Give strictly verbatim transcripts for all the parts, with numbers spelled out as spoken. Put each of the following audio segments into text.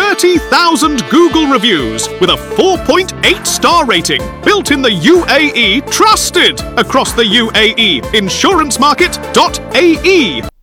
thirty thousand Google reviews with a four point eight star rating. Built in the U A E, trusted across the U A E. insurance market dot A E.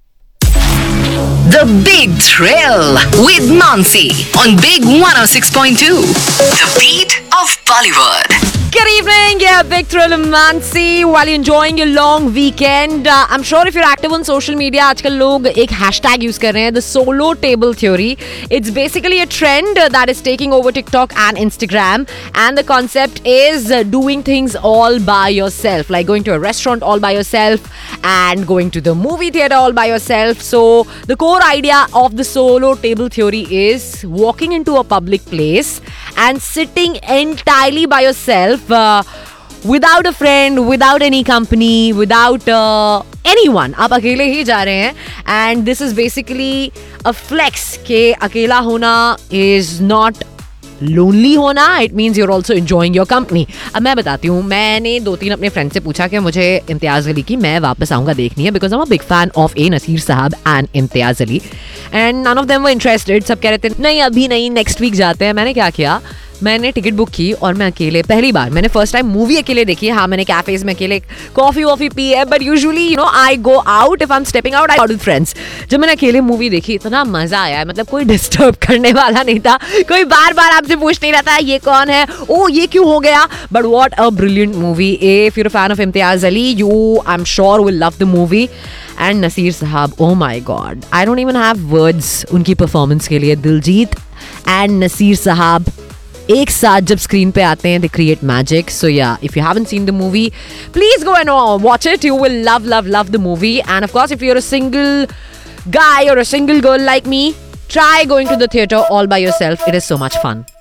The Big Thrill with Mansi on Big one oh six point two. The beat of Bollywood. Good evening, yeah, Big Thrill of Mansi. While you're enjoying your long weekend, uh, I'm sure if you're active on social media, आजकल लोग एक hashtag use कर रहे हैं, the solo table theory. It's basically a trend uh, that is taking over TikTok and Instagram, and the concept is uh, doing things all by yourself, like going to a restaurant all by yourself and going to the movie theater all by yourself. So the core idea of the solo table theory is walking into a public place and sitting entirely by yourself. Uh, without a friend, without any company, without uh, anyone. आप अकेले ही जा रहे हैं and this is basically a flex कि अकेला होना is not lonely होना, it means you're also enjoying your company. अब मैं बताती हूँ, मैंने दो तीन अपने फ्रेंड से पूछा कि मुझे इम्तियाज़ अली की मैं वापस आऊँगा देखनी है because I'm a big fan of A Naseer साहब and Imtiaz Ali, and none of them were interested. सब कह रहे थे नहीं अभी नहीं, नेक्स्ट वीक जाते हैं. मैंने क्या किया, मैंने टिकट बुक की और मैं अकेले, पहली बार मैंने फर्स्ट टाइम मूवी अकेले देखी है. हाँ, मैंने कैफेज में अकेले कॉफी वॉफी पी है, but usually you know I go out, if I am stepping out I out with friends. जब मैंने अकेले मूवी देखी इतना मजा आया, मतलब कोई डिस्टर्ब करने वाला नहीं था, कोई बार बार आपसे पूछ नहीं रहा था ये कौन है, ओ ये क्यों हो गया. But what a brilliant movie. If you are a fan of Imtiaz Ali, you I am sure will love the movie. And Naseer साहब, ओ माई God, I don't even have words उनकी परफॉर्मेंस के लिए. दिलजीत एंड नसीर साहब एक साथ जब स्क्रीन पे आते हैं, they create magic. So yeah, if you haven't seen the movie, please go and uh, watch it. You will love, love, love the movie. And of course, if you're a single guy or a single girl like me, try going to the theatre all by yourself. It is so much fun.